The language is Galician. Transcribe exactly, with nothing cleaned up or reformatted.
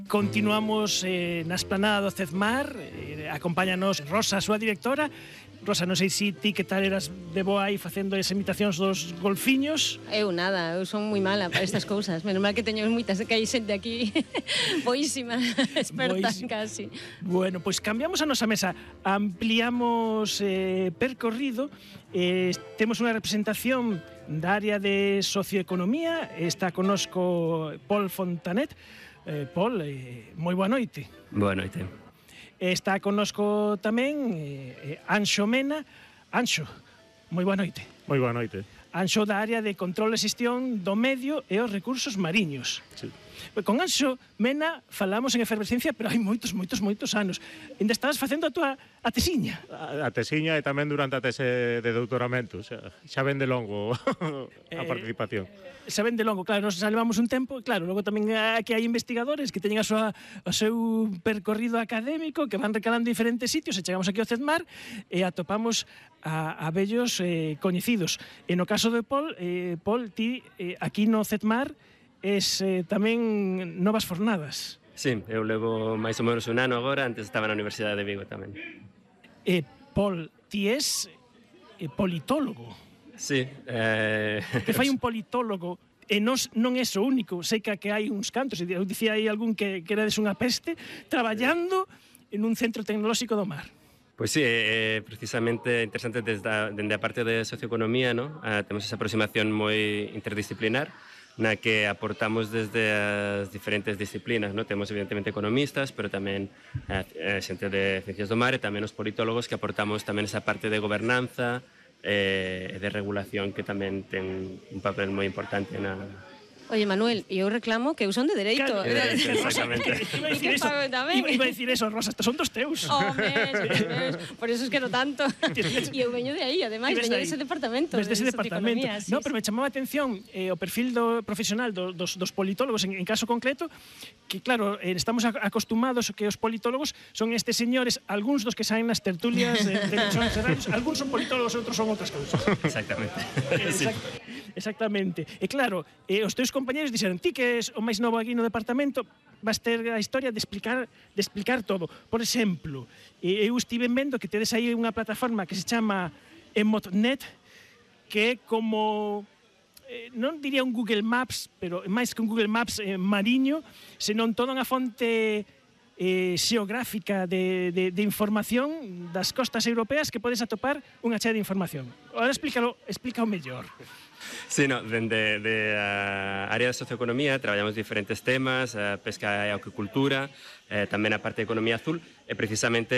Continuamos eh, na esplanada do Cesmar, eh, acompáñanos Rosa, a súa directora. Rosa, non sei se ti que tal eras de boa aí facendo as imitacións dos golfiños. Eu nada, eu son moi mala para estas cousas. Menos mal que teño moitas, que hai xente aquí boísima, experta Boísima. casi. Bueno, pois cambiamos a nosa mesa, ampliamos eh, percorrido, eh, temos unha representación da área de socioeconomía, está conosco Pol Fontanet. Eh, Pol, eh, moi boa noite. Boa noite. Está conosco tamén eh, Anxo Mena. Anxo, moi boa noite. Moi boa noite. Anxo da área de control e xestión do medio e os recursos mariños. Sí. Con Anxo Mena falamos en efervescencia, pero hai moitos, moitos, moitos anos. Ainda estabas facendo a tua a tesiña. A, a tesiña e tamén durante a tese de doutoramento. O sea, xa ven de longo a participación. Eh, xa ven de longo, claro, nos salvamos un tempo. Claro, logo tamén aquí hai investigadores que teñen a súa, o seu percorrido académico, que van recalando en diferentes sitios, e chegamos aquí ao Cesmar e atopamos a, a vellos eh, coñecidos. E no caso de Pol, eh, Pol, ti eh, aquí no Cesmar es eh, tamén novas fornadas. Sí, eu levo máis ou menos un ano agora, antes estaba na Universidade de Vigo tamén. E Pol, ti es eh, politólogo. Sí. Eh... Que fai un politólogo e non, non é o único. Sei que, que hai uns cantos, eu dicía aí algún que, que erades unha peste, traballando en un centro tecnolóxico do mar. Pois sí, é precisamente interesante desde a, desde a parte de socioeconomía, ¿no? Ah, temos esa aproximación moi interdisciplinar, na que aportamos desde as diferentes disciplinas, ¿no? Temos evidentemente economistas, pero tamén eh, xente de ciencias do mar e tamén os politólogos que aportamos tamén esa parte de gobernanza e eh, de regulación que tamén ten un papel moi importante na... Oye, Manuel, eu reclamo que eu son de dereito. Claro, De dereito, exactamente. Iba a dicir eso, iba, iba a dicir eso, Rosa, estos son dos teus. Home, por eso es que no tanto. E eu veño de aí, ademais, veño dese departamento. Desde ese de departamento. Sí, No, sí. pero me chamaba a atención eh, o perfil do profesional do, dos, dos politólogos en, en caso concreto, que claro, eh, estamos acostumados que os politólogos son estes señores, algúns dos que saen nas tertulias de, de emisores de radios, algúns son politólogos e outros son outras cousas. Exactamente. Exact, exactamente. E claro, eh, os teus compañeros dixeron, ti que és o máis novo aquí no departamento, vas ter a historia de explicar de explicar todo. Por exemplo, eh, eu estive vendo que tedes aí unha plataforma que se chama Emotnet, que é como eh, non diría un Google Maps, pero máis que un Google Maps eh, mariño, senón toda unha fonte eh, xeográfica de, de, de información das costas europeas que podes atopar unha chea de información. Ahora explícalo, explícalo mellor. Sí, no, dende de a área de socioeconomía traballamos diferentes temas, a pesca e acuicultura, eh, tamén a parte de economía azul, e precisamente